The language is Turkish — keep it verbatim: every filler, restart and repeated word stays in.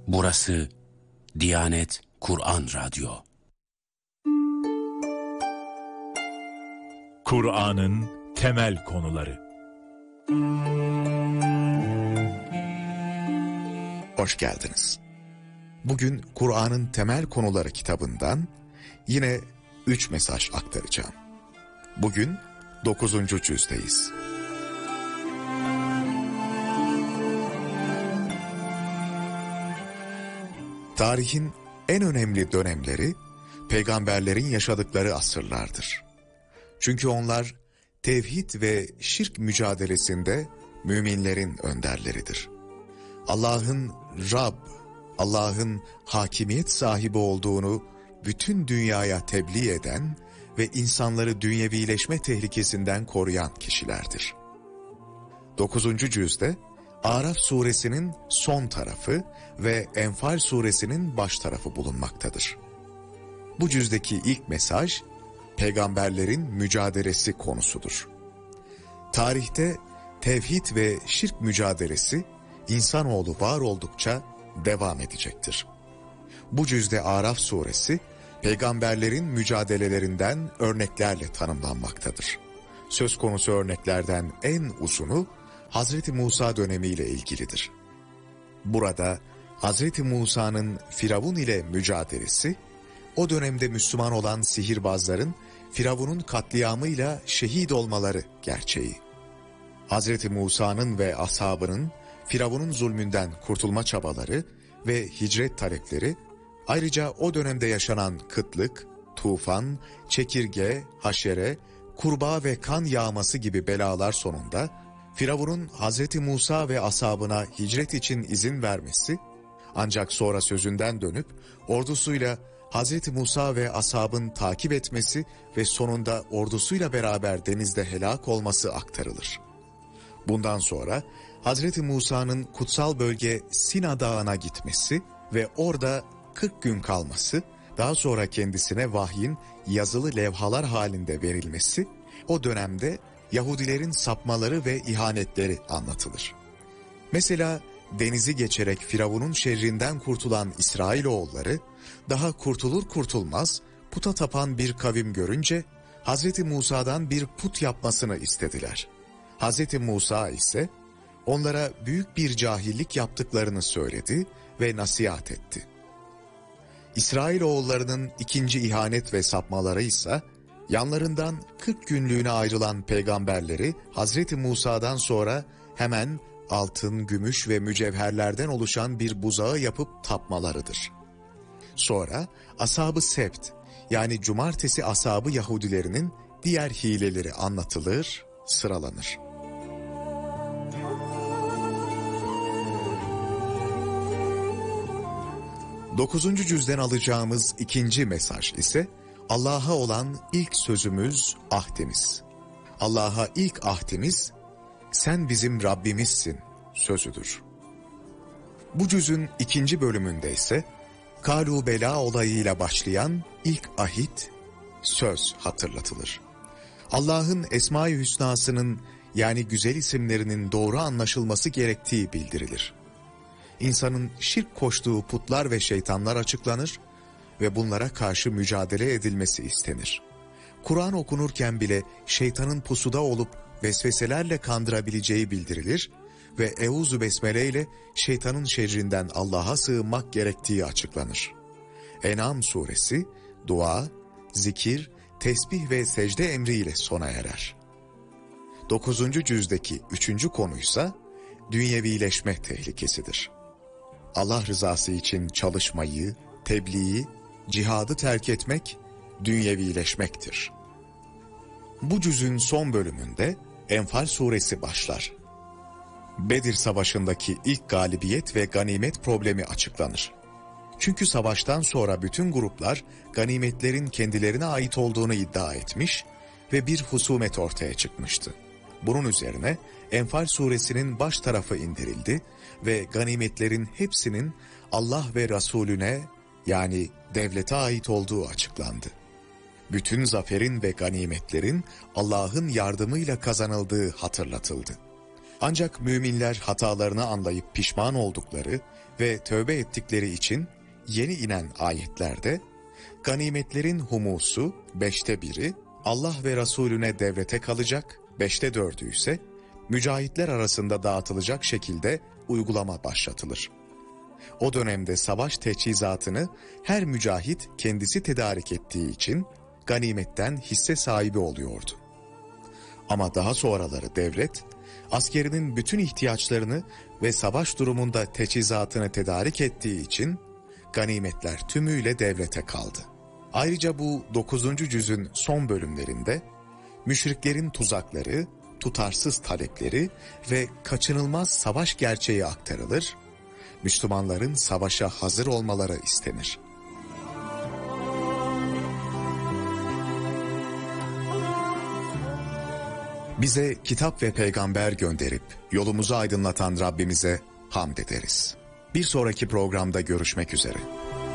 Burası Diyanet Kur'an Radyo. Kur'an'ın temel konuları. Hoş geldiniz. Bugün Kur'an'ın temel konuları kitabından yine üç mesaj aktaracağım. Bugün dokuzuncu cüzdeyiz. Tarihin en önemli dönemleri peygamberlerin yaşadıkları asırlardır. Çünkü onlar tevhid ve şirk mücadelesinde müminlerin önderleridir. Allah'ın Rab, Allah'ın hakimiyet sahibi olduğunu bütün dünyaya tebliğ eden ve insanları dünyevileşme tehlikesinden koruyan kişilerdir. dokuzuncu cüzde Araf suresinin son tarafı ve Enfal suresinin baş tarafı bulunmaktadır. Bu cüzdeki ilk mesaj, peygamberlerin mücadelesi konusudur. Tarihte tevhid ve şirk mücadelesi insanoğlu var oldukça devam edecektir. Bu cüzde Araf suresi, peygamberlerin mücadelelerinden örneklerle tanımlanmaktadır. Söz konusu örneklerden en uzunu, Hazreti Musa dönemiyle ilgilidir. Burada Hazreti Musa'nın Firavun ile mücadelesi, o dönemde Müslüman olan sihirbazların Firavun'un katliamıyla şehit olmaları gerçeği. Hazreti Musa'nın ve ashabının Firavun'un zulmünden kurtulma çabaları ve hicret talepleri, ayrıca o dönemde yaşanan kıtlık, tufan, çekirge, haşere, kurbağa ve kan yağması gibi belalar sonunda Firavun'un Hazreti Musa ve ashabına hicret için izin vermesi, ancak sonra sözünden dönüp ordusuyla Hazreti Musa ve ashabın takip etmesi ve sonunda ordusuyla beraber denizde helak olması aktarılır. Bundan sonra Hazreti Musa'nın kutsal bölge Sina Dağı'na gitmesi ve orada kırk gün kalması, daha sonra kendisine vahyin yazılı levhalar halinde verilmesi, o dönemde Yahudilerin sapmaları ve ihanetleri anlatılır. Mesela denizi geçerek Firavun'un şerrinden kurtulan İsrailoğulları, daha kurtulur kurtulmaz puta tapan bir kavim görünce Hazreti Musa'dan bir put yapmasını istediler. Hazreti Musa ise onlara büyük bir cahillik yaptıklarını söyledi ve nasihat etti. İsrailoğullarının ikinci ihanet ve sapmaları ise yanlarından kırk günlüğüne ayrılan peygamberleri Hazreti Musa'dan sonra hemen altın, gümüş ve mücevherlerden oluşan bir buzağı yapıp tapmalarıdır. Sonra ashab-ı sebt, yani cumartesi ashabı Yahudilerinin diğer hileleri anlatılır, sıralanır. Dokuzuncu cüzden alacağımız ikinci mesaj ise Allah'a olan ilk sözümüz, ahdimiz. Allah'a ilk ahdimiz, sen bizim Rabbimizsin sözüdür. Bu cüzün ikinci bölümünde ise Kalu Bela olayıyla başlayan ilk ahit, söz hatırlatılır. Allah'ın Esma-i Hüsna'sının, yani güzel isimlerinin doğru anlaşılması gerektiği bildirilir. İnsanın şirk koştuğu putlar ve şeytanlar açıklanır ve bunlara karşı mücadele edilmesi istenir. Kur'an okunurken bile şeytanın pusuda olup vesveselerle kandırabileceği bildirilir ve Euzu Besmele ile şeytanın şerrinden Allah'a sığınmak gerektiği açıklanır. En'am suresi, dua, zikir, tesbih ve secde emriyle sona erer. Dokuzuncu cüzdeki üçüncü konuysa dünyevileşme tehlikesidir. Allah rızası için çalışmayı, tebliği, cihadı terk etmek, dünyevileşmektir. Bu cüzün son bölümünde Enfal suresi başlar. Bedir Savaşı'ndaki ilk galibiyet ve ganimet problemi açıklanır. Çünkü savaştan sonra bütün gruplar ganimetlerin kendilerine ait olduğunu iddia etmiş ve bir husumet ortaya çıkmıştı. Bunun üzerine Enfal suresinin baş tarafı indirildi ve ganimetlerin hepsinin Allah ve Resulüne, yani devlete ait olduğu açıklandı. Bütün zaferin ve ganimetlerin Allah'ın yardımıyla kazanıldığı hatırlatıldı. Ancak müminler hatalarını anlayıp pişman oldukları ve tövbe ettikleri için yeni inen ayetlerde ganimetlerin humusu beşte biri Allah ve Resulüne devrete kalacak, beşte dördü ise mücahitler arasında dağıtılacak şekilde uygulama başlatılır. O dönemde savaş teçhizatını her mücahit kendisi tedarik ettiği için ganimetten hisse sahibi oluyordu. Ama daha sonraları devlet, askerinin bütün ihtiyaçlarını ve savaş durumunda teçhizatını tedarik ettiği için ganimetler tümüyle devlete kaldı. Ayrıca bu dokuzuncu cüzün son bölümlerinde müşriklerin tuzakları, tutarsız talepleri ve kaçınılmaz savaş gerçeği aktarılır, Müslümanların savaşa hazır olmaları istenir. Bize kitap ve peygamber gönderip yolumuzu aydınlatan Rabbimize hamd ederiz. Bir sonraki programda görüşmek üzere.